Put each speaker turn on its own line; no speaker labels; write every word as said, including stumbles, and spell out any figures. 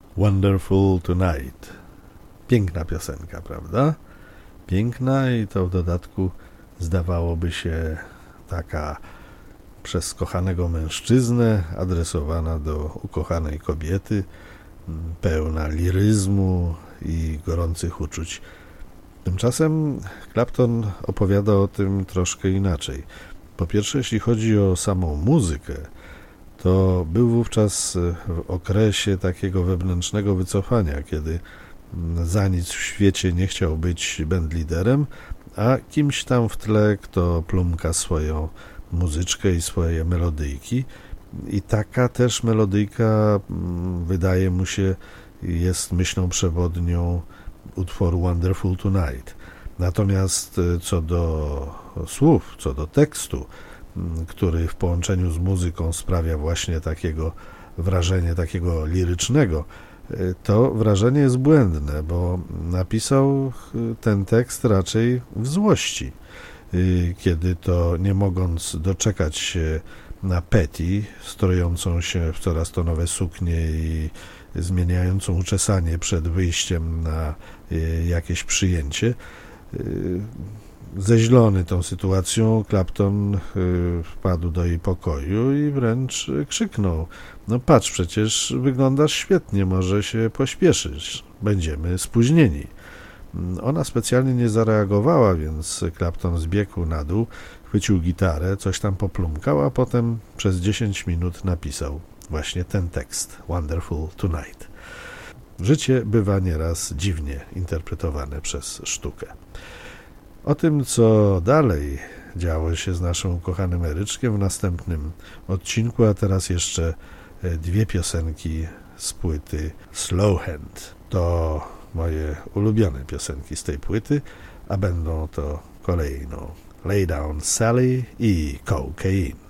Wonderful Tonight. Piękna piosenka, prawda? Piękna i to w dodatku zdawałoby się taka przez kochanego mężczyznę, adresowana do ukochanej kobiety, pełna liryzmu i gorących uczuć. Tymczasem Clapton opowiada o tym troszkę inaczej. Po pierwsze, jeśli chodzi o samą muzykę, to był wówczas w okresie takiego wewnętrznego wycofania, kiedy za nic w świecie nie chciał być bandliderem, a kimś tam w tle, kto plumka swoją muzyczkę i swoje melodyjki. I taka też melodyjka, wydaje mu się, jest myślą przewodnią utworu Wonderful Tonight. Natomiast co do słów, co do tekstu, który w połączeniu z muzyką sprawia właśnie takiego wrażenie, takiego lirycznego, to wrażenie jest błędne, bo napisał ten tekst raczej w złości, kiedy to nie mogąc doczekać się na Patty, strojącą się w coraz to nowe suknie i zmieniającą uczesanie przed wyjściem na jakieś przyjęcie, zeźlony tą sytuacją, Clapton wpadł do jej pokoju i wręcz krzyknął: no patrz, przecież wyglądasz świetnie, może się pośpieszysz, będziemy spóźnieni. Ona specjalnie nie zareagowała, więc Clapton zbiegł na dół, chwycił gitarę, coś tam poplumkał, a potem przez dziesięć minut napisał właśnie ten tekst, Wonderful Tonight. Życie bywa nieraz dziwnie interpretowane przez sztukę. O tym, co dalej działo się z naszym ukochanym Eryczkiem w następnym odcinku, a teraz jeszcze dwie piosenki z płyty Slow Hand. To moje ulubione piosenki z tej płyty, a będą to kolejno Lay Down Sally i Cocaine.